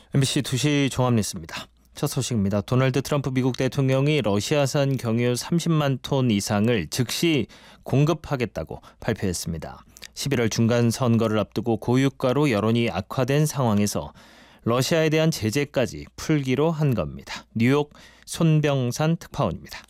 MBC 2시 종합뉴스입니다. 첫 소식입니다. 도널드 트럼프 미국 대통령이 러시아산 경유 30만 톤 이상을 즉시 공급하겠다고 발표했습니다. 11월 중간 선거를 앞두고 고유가로 여론이 악화된 상황에서 러시아에 대한 제재까지 풀기로 한 겁니다. 뉴욕 손병산 특파원입니다.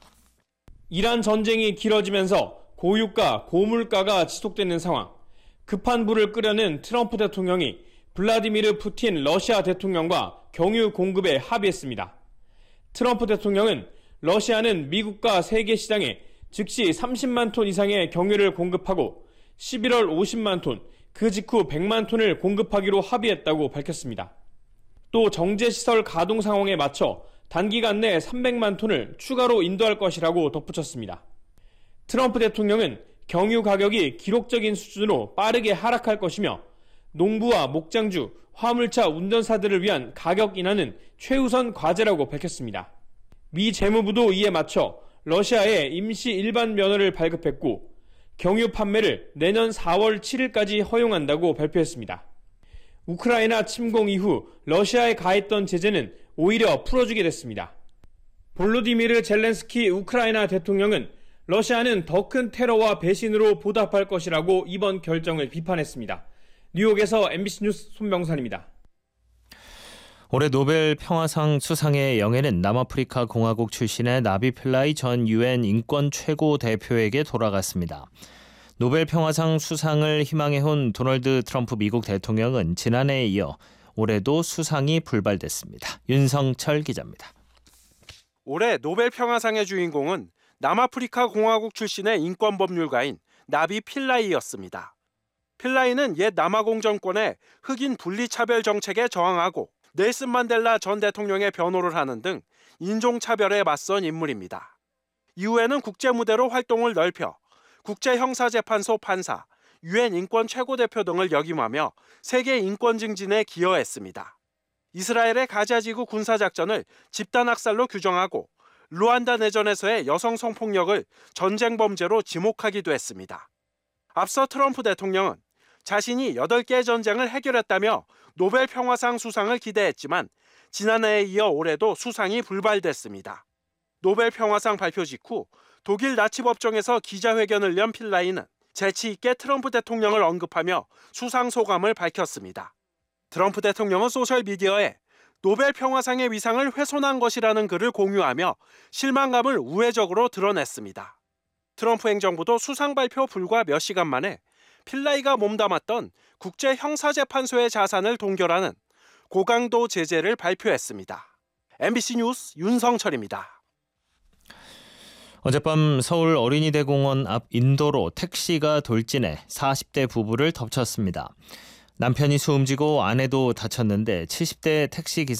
이란 전쟁이 길어지면서 고유가, 고물가가 지속되는 상황. 급한 불을 끄려는 트럼프 대통령이 블라디미르 푸틴 러시아 대통령과 경유 공급에 합의했습니다. 트럼프 대통령은 러시아는 미국과 세계 시장에 즉시 30만 톤 이상의 경유를 공급하고 11월 50만 톤, 그 직후 100만 톤을 공급하기로 합의했다고 밝혔습니다. 또 정제시설 가동 상황에 맞춰 단기간 내 300만 톤을 추가로 인도할 것이라고 덧붙였습니다. 트럼프 대통령은 경유 가격이 기록적인 수준으로 빠르게 하락할 것이며 농부와 목장주, 화물차 운전사들을 위한 가격 인하는 최우선 과제라고 밝혔습니다. 미 재무부도 이에 맞춰 러시아에 임시 일반 면허를 발급했고 경유 판매를 내년 4월 7일까지 허용한다고 발표했습니다. 우크라이나 침공 이후 러시아에 가했던 제재는 오히려 풀어주게 됐습니다. 볼로디미르 젤렌스키 우크라이나 대통령은 러시아는 더 큰 테러와 배신으로 보답할 것이라고 이번 결정을 비판했습니다. 뉴욕에서 MBC 뉴스 손병산입니다. 올해 노벨 평화상 수상의 영예는 남아프리카 공화국 출신의 나비 필라이 전 유엔 인권 최고 대표에게 돌아갔습니다. 노벨 평화상 수상을 희망해온 도널드 트럼프 미국 대통령은 지난해에 이어 올해도 수상이 불발됐습니다. 윤성철 기자입니다. 올해 노벨 평화상의 주인공은 남아프리카 공화국 출신의 인권법률가인 나비 필라이였습니다. 필라이는 옛 남아공 정권의 흑인 분리차별 정책에 저항하고 넬슨 만델라 전 대통령의 변호를 하는 등 인종차별에 맞선 인물입니다. 이후에는 국제무대로 활동을 넓혀 국제형사재판소 판사, 유엔 인권 최고대표 등을 역임하며 세계 인권 증진에 기여했습니다. 이스라엘의 가자지구 군사작전을 집단학살로 규정하고 루안다 내전에서의 여성 성폭력을 전쟁 범죄로 지목하기도 했습니다. 앞서 트럼프 대통령은 자신이 8개의 전쟁을 해결했다며 노벨 평화상 수상을 기대했지만 지난해에 이어 올해도 수상이 불발됐습니다. 노벨 평화상 발표 직후 독일 나치법정에서 기자회견을 연 필라이는 재치 있게 트럼프 대통령을 언급하며 수상 소감을 밝혔습니다. 트럼프 대통령은 소셜미디어에 노벨 평화상의 위상을 훼손한 것이라는 글을 공유하며 실망감을 우회적으로 드러냈습니다. 트럼프 행정부도 수상 발표 불과 몇 시간 만에 필라이가 몸담았던 국제형사재판소의 자산을 동결하는 고강도 제재를 발표했습니다. MBC 뉴스 윤성철입니다. 어젯밤 서울 어린이대공원 앞 인도로 택시가 돌진해 40대 부부를 덮쳤습니다. 남편이 숨지고 아내도 다쳤는데 70대 택시 기사